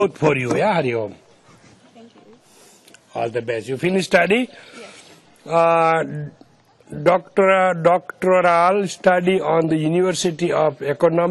Both for you, yeah, Hari Om. Thank you. All the best. You finish study? Yes. Doctoral study on the University of Economics.